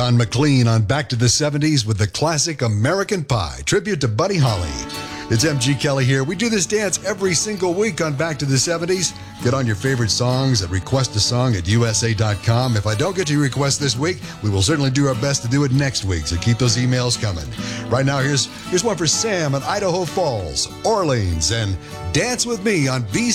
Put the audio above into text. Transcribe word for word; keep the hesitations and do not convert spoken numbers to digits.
Don McLean on Back to the seventies with the classic American Pie, tribute to Buddy Holly. It's M G Kelly here. We do this dance every single week on Back to the seventies. Get on your favorite songs at request a song at U S A dot com. If I don't get to your request this week, we will certainly do our best to do it next week, so keep those emails coming. Right now, here's, here's one for Sam in Idaho Falls, Orleans, and Dance With Me on B